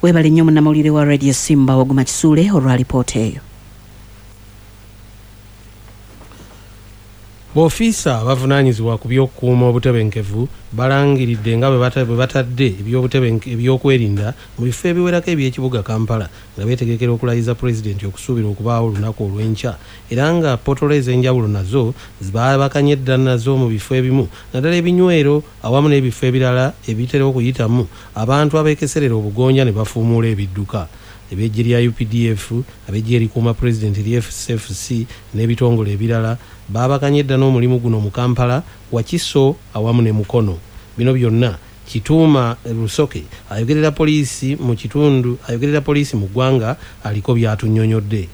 Webale nnyo munnamawulire wa Radio Simba Waguma Kisule olwa lipoota eyo. B'ofiisa abavunaanyizibwa ku by'okukuuma obutebenkevu balangiridde nga bwe batadde ebyokwerinda mu bifo ebiwerako eby'ekibuga Kampala nga beetegekera okulayiza pulezidenti okusuubira okubaawo olunaku olw'enkya era nga potolo ez'enjawulo nazo baabakanye edda nazo mu bifo ebimu naddala ebinywero awamu n'ebifo ebirala ebitera okuyitamu abantu abeekeserera obugonja ne bafuumuula ebidduka. Ebejje lya UPDF, abejje erikuuma pulezidenti ly'FCFC n'ebitongole ebirala baabakanye edda n'omulimu guno mu Kampala, Wakiso awamu ne Mukono. Bino byonna Kituuma Lusoke ayogerera poliisi mu ggwanga aliko by'atunnyonnyodde.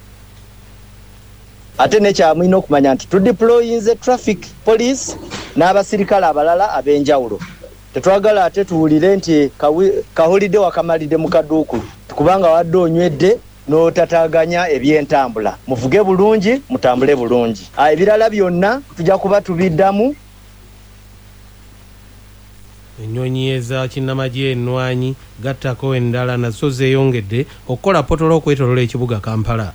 Ate nekyamwina okumanya nti tudeployinze traffic police n'abasirikale abalala ab'enjawulo. Tetwagala ate tuwulire nti kahulidde wakamalidde mu kaduukulu kubanga wadde onywedde n'otataganya ebyentambula. Muvuge bulungi, mutambule bulungi. Ebirala byonna tujja kuba tubiddamu. Ennyonyi eza kinnamagye ennwanyi gattako endala nazo zeeyongedde okukola potolo okwetolola ekibuga Kampala.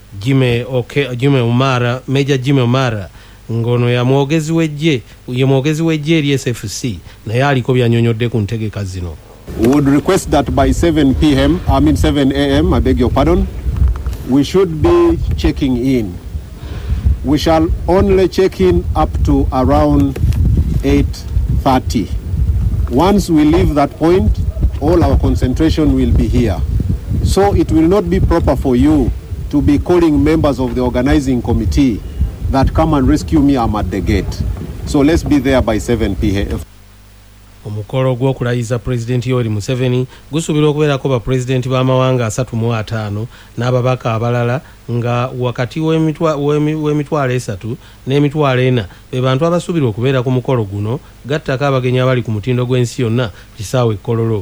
Major Jimmy Omara ngono ya mwogezi w'eggye eri SFC naye aliko byanyonyodde ku ntegeka zino. We would request that by 7 a.m., I beg your pardon, we should be checking in. We shall only check in up to around 8:30. Once we leave that point, all our concentration will be here. So it will not be proper for you to be calling members of the organizing committee that come and rescue me, I'm at the gate. So let's be there by 7 p.m. Omukolo gw'okulayiza Pulezidenti Yoweri Museveni gusuubirwa okubeerako bapulezidenti b'amawanga 35 n'ababaka abalala nga wakati w'emitwalo 3 n'emitwalo 4 be bantu abasuubirwa okubeera ku mukolo guno gattako abagenyi abali ku mutindo gw'ensi yonna kisaawe Kololo.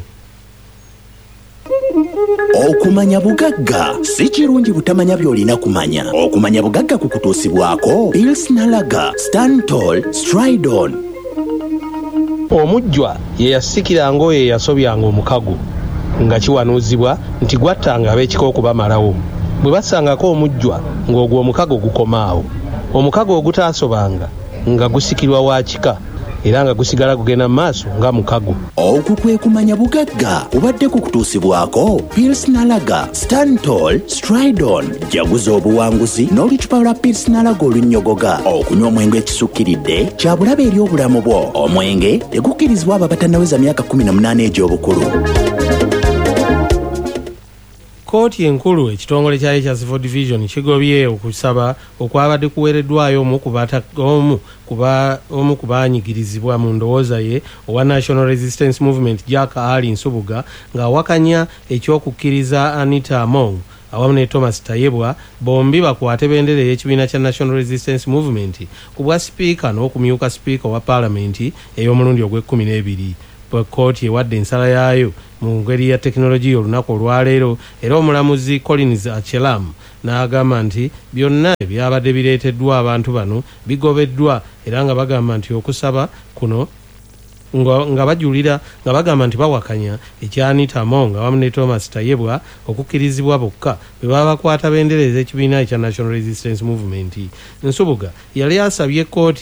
Okumanya bugagga si kirungi butamanya by'olina kumanya. Okumanya bugagga kukutuusibwako Pilsner Lager, Stand Tall, Stride On. Omujjwa ye yasikiranga oyo eyasobyanga omukago nga kiwanuuzibwa nti gwattanga ab'ekika okubamalawo. Bwe basangako omujjwa ng'ogwo omukago gukomaawo. Omukago ogutaasobanga nga gusikirwa wa kika era nga gusigala kugenda maaso nga mukago. Okwo kwe kumanya bugagga obadde kukutuusibwako Pilsner Lager, Stand Tall, Stride On. Jaguza obuwanguzi n'olucupa lwa Pilsner Lager olunnyogoga. Okunywa omwenge ekisukkiridde kya bulabe eri obulamu bwo. Omwenge tegukkirizibwa abo abatannaweza myaka 18 egy'obukulu. Kooti enkulu ekitongole kya Civil Division kigobye okusaba okwabadde kuweereddwayo omu ku baanyigirizibwa mu ndowooza ye owa National Resistance Movement Jack Ali Nsubuga ng'awakanya ekyokukkiriza Anita Among awamu ne Thomas Tayebwa bombi bakwate bendera y'ekibiina kya National Resistance Movement ku bwa sipiika n'okumyuka sipiika wa paalamenti ey'omulundi ogw'e12. Kooti ewadde ensala yaayo mu ngeri ya tekinologiya olunaku olwaleero era omulamuzi Collins Achelam n'agamba nti byonna byabadde bireeteddwa abantu bano bigobeddwa era nga bagamba nti okusaba kuno nga bajulira nga bagamba nti bawakanya ekya Anita Among awamu ne Thomas Tayebwa okukkirizibwa bokka bwe baba bakwata bendera ez'ekibiina ekya National Resistance Movement. Nsubuga yali asabye kooti